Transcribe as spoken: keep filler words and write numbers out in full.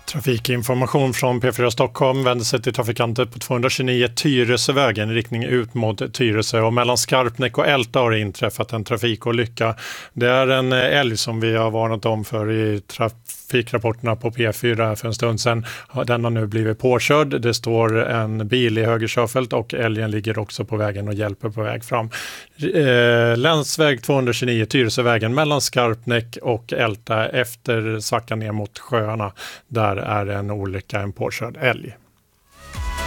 Trafikinformation från P fyra Stockholm vänder sig till trafikanter på tvåhundratjugonio Tyresövägen i riktning ut mot Tyresö, och mellan Skarpnäck och Älta har det inträffat en trafikolycka. Det är en älg som vi har varnat om för i trafikrapporterna på P fyra för en stund sedan. Den har nu blivit påkörd. Det står en bil i höger körfält och älgen ligger också på vägen och hjälper på väg fram. Eh, länsväg tvåhundratjugonio Tyresövägen mellan Skarpnäck och Älta efter svackan ner mot sjöarna. Där är en olycka, en påkörd älg.